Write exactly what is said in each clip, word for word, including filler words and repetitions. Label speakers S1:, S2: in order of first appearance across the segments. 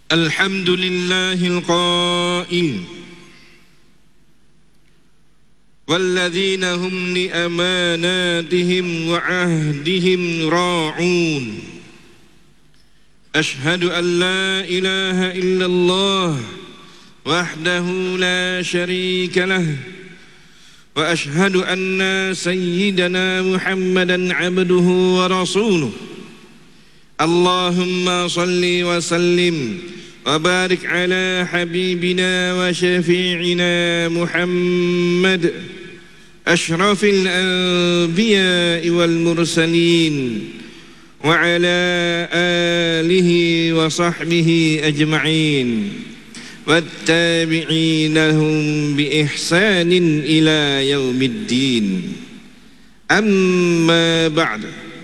S1: الحمد لله القائل والذين هم لأماناتهم وعهدهم راعون أشهد أن لا إله إلا الله وحده لا شريك له وأشهد أن سيدنا محمدا عبده ورسوله اللهم صل وسلم وبارك على حبيبنا وشفيعنا محمد أشرف الأنبياء والمرسلين وعلى آله وصحبه أجمعين والتابعين لهم بإحسان إلى يوم الدين أما بعد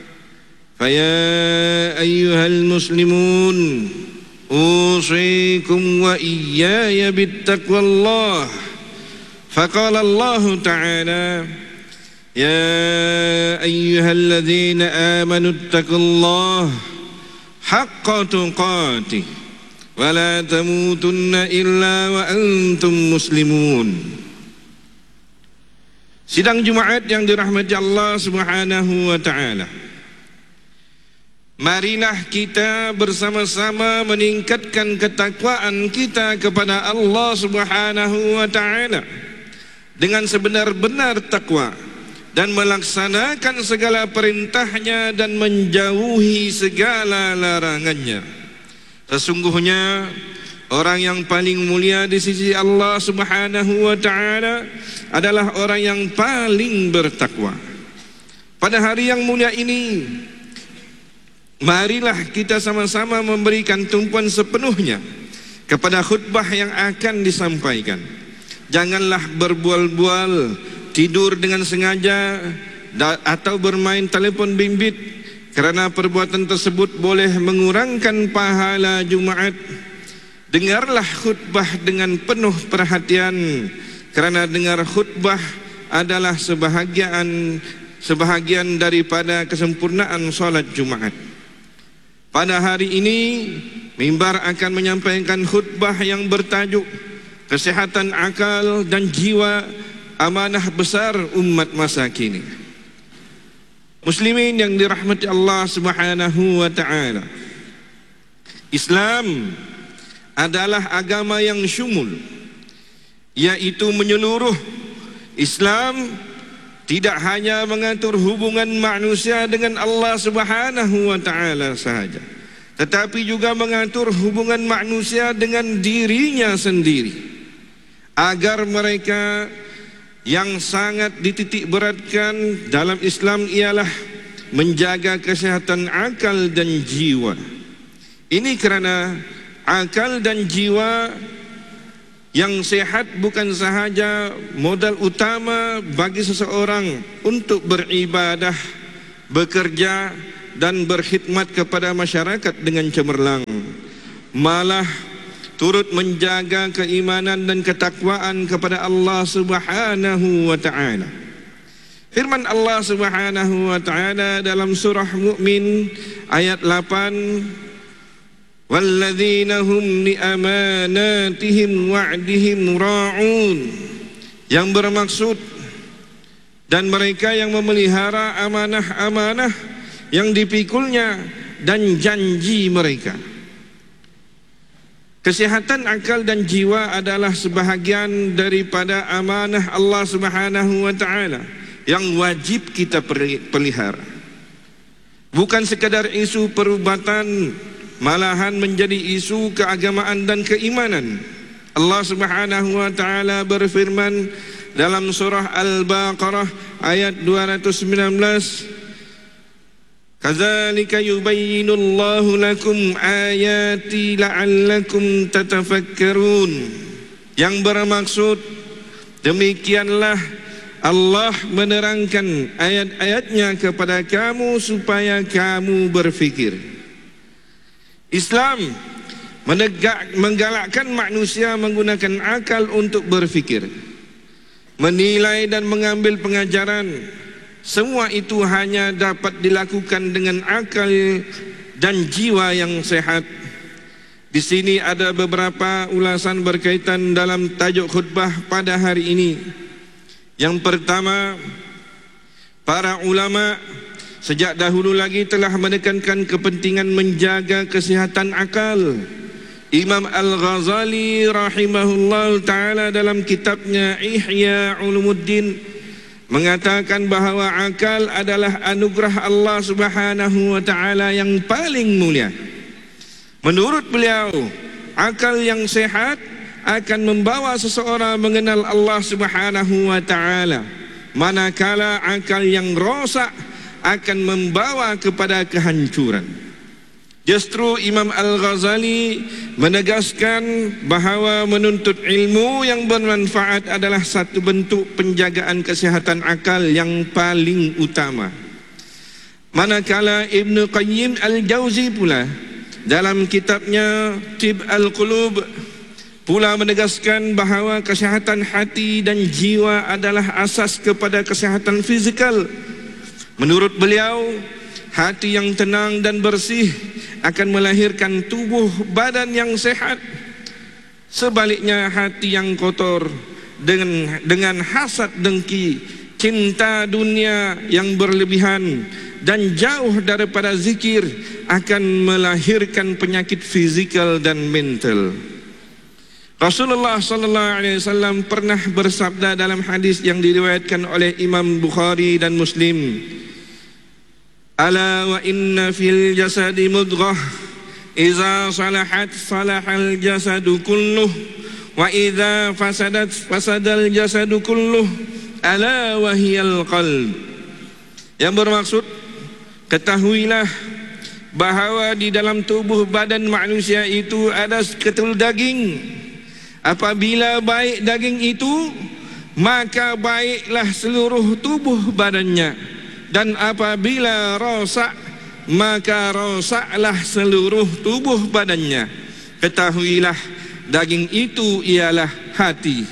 S1: فيا أيها المسلمون أوصيكم وإياي بالتقوى الله فقال الله تعالى يا أيها الذين آمنوا اتقوا الله حق تقاته ولا تموتن إلا وأنتم مسلمون. Sidang Jumaat yang dirahmati Allah Subhanahu wa taala. Marilah kita bersama-sama meningkatkan ketakwaan kita kepada Allah Subhanahu wa taala dengan sebenar-benar takwa dan melaksanakan segala perintahnya dan menjauhi segala larangannya. Sesungguhnya orang yang paling mulia di sisi Allah Subhanahu wa taala adalah orang yang paling bertakwa. Pada hari yang mulia ini, marilah kita sama-sama memberikan tumpuan sepenuhnya kepada khutbah yang akan disampaikan. Janganlah berbual-bual, tidur dengan sengaja atau bermain telefon bimbit, kerana perbuatan tersebut boleh mengurangkan pahala Jumaat. Dengarlah khutbah dengan penuh perhatian, kerana dengar khutbah adalah sebahagian sebahagian daripada kesempurnaan solat Jumaat. Pada hari ini, mimbar akan menyampaikan khutbah yang bertajuk Kesehatan Akal dan Jiwa, Amanah Besar Umat Masa Kini. Muslimin yang dirahmati Allah Subhanahu wa taala, Islam adalah agama yang syumul, yaitu menyeluruh. Islam tidak hanya mengatur hubungan manusia dengan Allah Subhanahu wa taala sahaja, tetapi juga mengatur hubungan manusia dengan dirinya sendiri, agar mereka yang sangat dititik beratkan dalam Islam ialah menjaga kesehatan akal dan jiwa. Ini kerana akal dan jiwa yang sehat bukan sahaja modal utama bagi seseorang untuk beribadah, bekerja dan berkhidmat kepada masyarakat dengan cemerlang, malah turut menjaga keimanan dan ketakwaan kepada Allah Subhanahu wa taala. Firman Allah Subhanahu wa taala dalam surah Mu'min ayat lapan, walladzina hum li amanatihim wa'dihim ra'un, yang bermaksud dan mereka yang memelihara amanah-amanah yang dipikulnya dan janji mereka. Kesehatan akal dan jiwa adalah sebahagian daripada amanah Allah Subhanahu wa taala yang wajib kita pelihara. Bukan sekadar isu perubatan, malahan menjadi isu keagamaan dan keimanan. Allah Subhanahu wa taala berfirman dalam surah Al-Baqarah ayat dua ratus sembilan belas, kadzalika yubayyinullahu lakum ayati la'allakum tatafakkarun, yang bermaksud demikianlah Allah menerangkan ayat-ayatnya kepada kamu supaya kamu berfikir. Islam menegak, menggalakkan manusia menggunakan akal untuk berfikir, menilai dan mengambil pengajaran. Semua itu hanya dapat dilakukan dengan akal dan jiwa yang sehat. Di sini ada beberapa ulasan berkaitan dalam tajuk khutbah pada hari ini. Yang pertama, para ulama sejak dahulu lagi telah menekankan kepentingan menjaga kesihatan akal. Imam Al-Ghazali rahimahullah ta'ala dalam kitabnya Ihya Ulumuddin mengatakan bahawa akal adalah anugerah Allah subhanahu wa ta'ala yang paling mulia. Menurut beliau, akal yang sehat akan membawa seseorang mengenal Allah subhanahu wa ta'ala, manakala akal yang rosak akan membawa kepada kehancuran. Justru Imam Al-Ghazali menegaskan bahawa menuntut ilmu yang bermanfaat adalah satu bentuk penjagaan kesihatan akal yang paling utama. Manakala Ibn Qayyim Al-Jauzi pula dalam kitabnya Tib Al-Qulub pula menegaskan bahawa kesihatan hati dan jiwa adalah asas kepada kesihatan fizikal. Menurut beliau, hati yang tenang dan bersih akan melahirkan tubuh badan yang sehat. Sebaliknya, hati yang kotor dengan dengan hasad dengki, cinta dunia yang berlebihan dan jauh daripada zikir akan melahirkan penyakit fizikal dan mental. Rasulullah sallallahu alaihi wasallam pernah bersabda dalam hadis yang diriwayatkan oleh Imam Bukhari dan Muslim, "Ala wa inna fil jasadi mudghah, idza salahat salahal jasadu kulluh, wa idza fasadat fasadal jasadu kulluh, ala wa hiyal qalb." Yang bermaksud, ketahuilah bahawa di dalam tubuh badan manusia itu ada seketul daging. Apabila baik daging itu, maka baiklah seluruh tubuh badannya. Dan apabila rosak, maka rosaklah seluruh tubuh badannya. Ketahuilah daging itu ialah hati.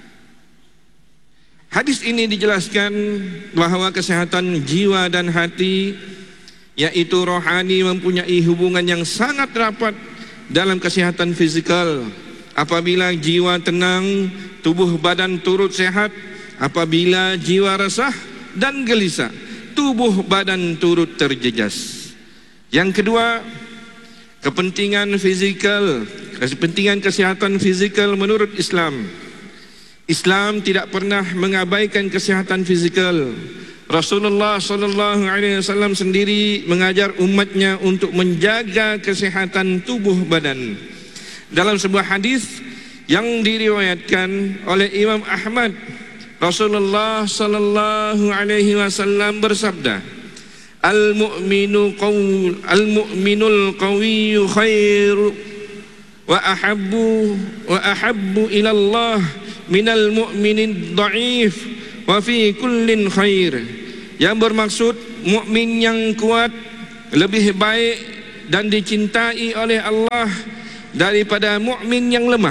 S1: Hadis ini dijelaskan bahawa kesehatan jiwa dan hati, yaitu rohani, mempunyai hubungan yang sangat rapat dalam kesihatan fizikal. Apabila jiwa tenang, tubuh badan turut sehat. Apabila jiwa resah dan gelisah, tubuh badan turut terjejas. Yang kedua, kepentingan fizikal, kepentingan kesihatan fizikal menurut Islam. Islam tidak pernah mengabaikan kesihatan fizikal. Rasulullah sallallahu alaihi wasallam sendiri mengajar umatnya untuk menjaga kesihatan tubuh badan. Dalam sebuah hadis yang diriwayatkan oleh Imam Ahmad, Rasulullah sallallahu alaihi wasallam bersabda, "Al-mu'minu qawl al-mu'minul qawiyyu khairu wa ahabbu wa ahabbu ila Allah minal mu'minid dha'if wa fi kullin khair." Yang bermaksud, mukmin yang kuat lebih baik dan dicintai oleh Allah daripada mukmin yang lemah.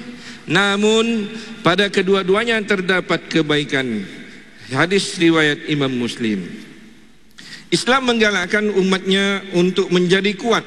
S1: Namun pada kedua-duanya terdapat kebaikan. Hadis riwayat Imam Muslim. Islam menggalakkan umatnya untuk menjadi kuat,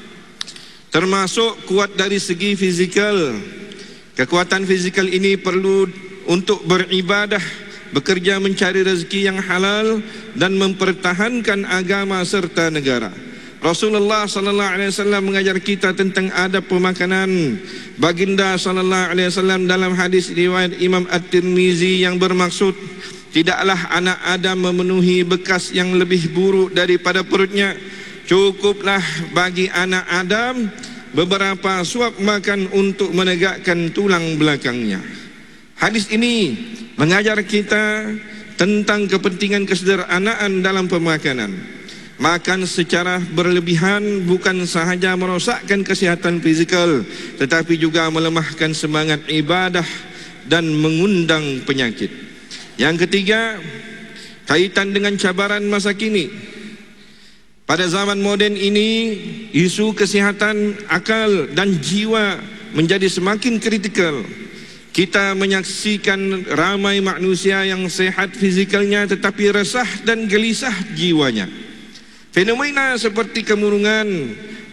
S1: termasuk kuat dari segi fizikal. Kekuatan fizikal ini perlu untuk beribadah, bekerja mencari rezeki yang halal, dan mempertahankan agama serta negara. Rasulullah sallallahu alaihi wasallam mengajar kita tentang adab pemakanan. Baginda sallallahu alaihi wasallam dalam hadis riwayat Imam At-Tirmizi yang bermaksud, tidaklah anak Adam memenuhi bekas yang lebih buruk daripada perutnya. Cukuplah bagi anak Adam beberapa suap makan untuk menegakkan tulang belakangnya. Hadis ini mengajar kita tentang kepentingan kesederhanaan dalam pemakanan. Makan secara berlebihan bukan sahaja merosakkan kesihatan fizikal, tetapi juga melemahkan semangat ibadah dan mengundang penyakit. Yang ketiga, kaitan dengan cabaran masa kini. Pada zaman moden ini, isu kesihatan akal dan jiwa menjadi semakin kritikal. Kita menyaksikan ramai manusia yang sehat fizikalnya tetapi resah dan gelisah jiwanya. Fenomena seperti kemurungan,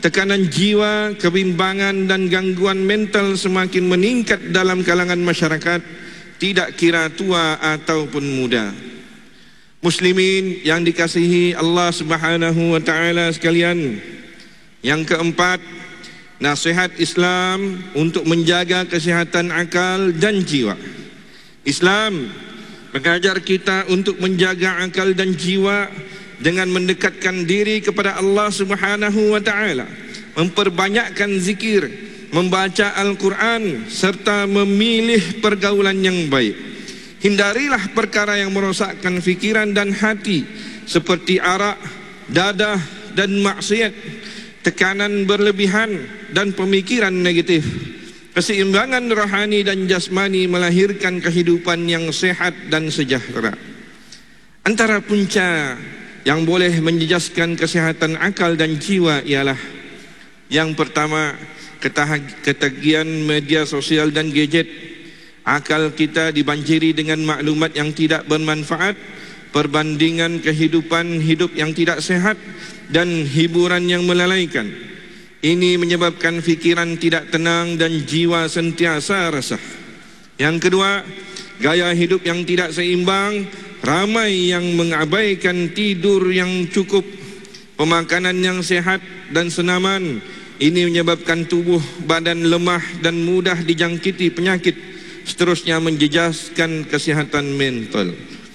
S1: tekanan jiwa, kebimbangan dan gangguan mental semakin meningkat dalam kalangan masyarakat, tidak kira tua ataupun muda. Muslimin yang dikasihi Allah Subhanahu wa taala sekalian, yang keempat, nasihat Islam untuk menjaga kesihatan akal dan jiwa. Islam mengajar kita untuk menjaga akal dan jiwa dengan mendekatkan diri kepada Allah Subhanahu wa taala, memperbanyakkan zikir, membaca Al-Quran serta memilih pergaulan yang baik. Hindarilah perkara yang merosakkan fikiran dan hati seperti arak, dadah dan maksiat, tekanan berlebihan dan pemikiran negatif. Keseimbangan rohani dan jasmani melahirkan kehidupan yang sehat dan sejahtera. Antara punca yang boleh menjejaskan kesehatan akal dan jiwa ialah: yang pertama, ketagihan media sosial dan gadget. Akal kita dibanjiri dengan maklumat yang tidak bermanfaat, perbandingan kehidupan hidup yang tidak sehat, dan hiburan yang melalaikan. Ini menyebabkan fikiran tidak tenang dan jiwa sentiasa resah. Yang kedua, gaya hidup yang tidak seimbang. Ramai yang mengabaikan tidur yang cukup, pemakanan yang sehat dan senaman. Ini menyebabkan tubuh badan lemah dan mudah dijangkiti penyakit. Seterusnya menjejaskan kesihatan mental.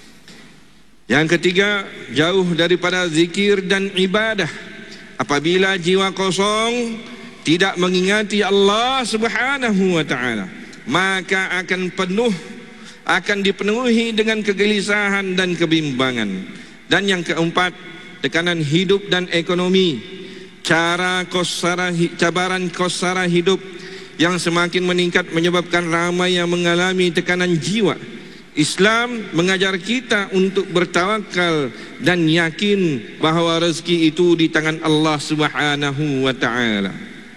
S1: Yang ketiga, jauh daripada zikir dan ibadah. Apabila jiwa kosong, tidak mengingati Allah Subhanahu wa taala, maka akan penuh akan dipenuhi dengan kegelisahan dan kebimbangan. Dan yang keempat, tekanan hidup dan ekonomi. Cara kosara, cabaran kosara hidup yang semakin meningkat menyebabkan ramai yang mengalami tekanan jiwa. Islam mengajar kita untuk bertawakal dan yakin bahawa rezeki itu di tangan Allah Subhanahu wa taala.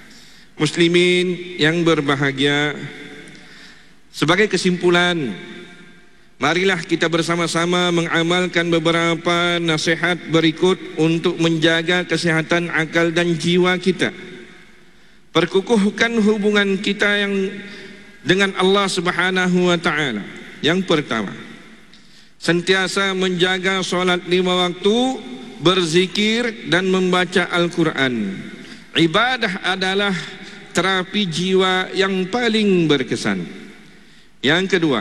S1: Muslimin yang berbahagia, sebagai kesimpulan, marilah kita bersama-sama mengamalkan beberapa nasihat berikut untuk menjaga kesihatan akal dan jiwa kita. Perkukuhkan hubungan kita yang dengan Allah Subhanahu wa taala. Yang pertama, sentiasa menjaga solat lima waktu, berzikir dan membaca Al-Quran. Ibadah adalah terapi jiwa yang paling berkesan. Yang kedua,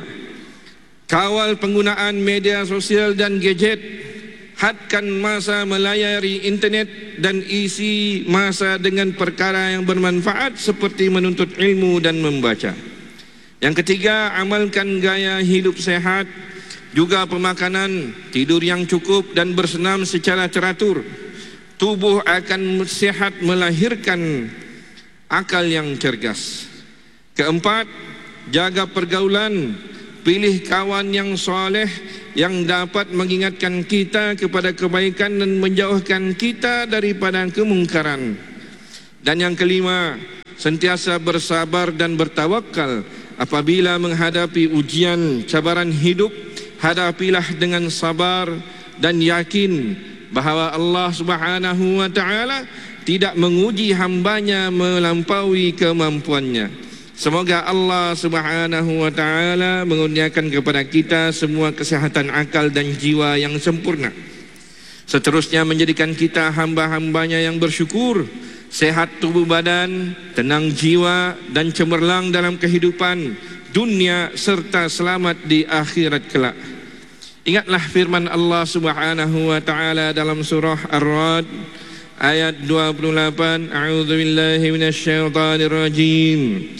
S1: kawal penggunaan media sosial dan gadget. Hadkan masa melayari internet dan isi masa dengan perkara yang bermanfaat seperti menuntut ilmu dan membaca. Yang ketiga, amalkan gaya hidup sehat, juga pemakanan, tidur yang cukup dan bersenam secara teratur. Tubuh akan sehat melahirkan akal yang cergas. Keempat, jaga pergaulan, pilih kawan yang soleh yang dapat mengingatkan kita kepada kebaikan dan menjauhkan kita daripada kemungkaran. Dan yang kelima, sentiasa bersabar dan bertawakal apabila menghadapi ujian cabaran hidup. Hadapilah dengan sabar dan yakin bahawa Allah Subhanahu wa taala tidak menguji hambanya melampaui kemampuannya. Semoga Allah Subhanahu wa taala mengurniakan kepada kita semua kesehatan akal dan jiwa yang sempurna. Seterusnya menjadikan kita hamba-hambanya yang bersyukur, sehat tubuh badan, tenang jiwa dan cemerlang dalam kehidupan dunia serta selamat di akhirat kelak. Ingatlah firman Allah Subhanahu wa taala dalam surah Ar-Ra'd ayat dua puluh lapan, a'udzubillahi minasyaitonir rajim.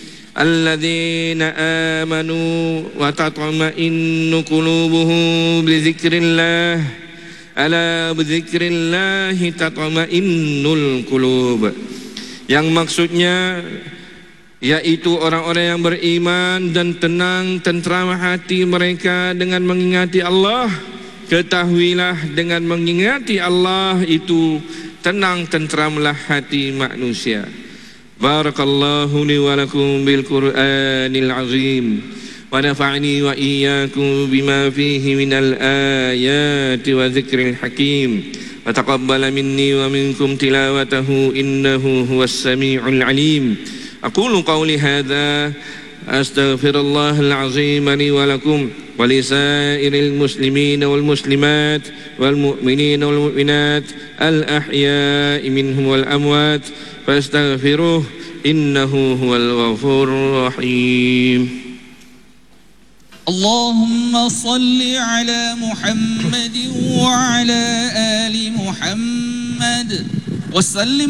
S1: Alladzina amanu wa tatma'innu qulubuhum bizikrillah, ala bizikrillahi tatma'innul qulub. Yang maksudnya yaitu orang-orang yang beriman dan tenang tentram hati mereka dengan mengingati Allah. Ketahuilah dengan mengingati Allah itu tenang tentramlah hati manusia. Barakallahu li wa lakum bil Qur'anil azim wa nafa'ni wa iyyakum bima fihi minal ayati wa dzikril hakim. وتقبل مني ومنكم تلاوته إنه هو السميع العليم. أقول قولي هذا أستغفر الله العظيم لي ولكم ولسائر المسلمين والمسلمات والمؤمنين والمؤمنات الأحياء منهم والأموات فاستغفروه إنه هو الغفور الرحيم.
S2: اللهم صل على محمد وعلى آل محمد وسلم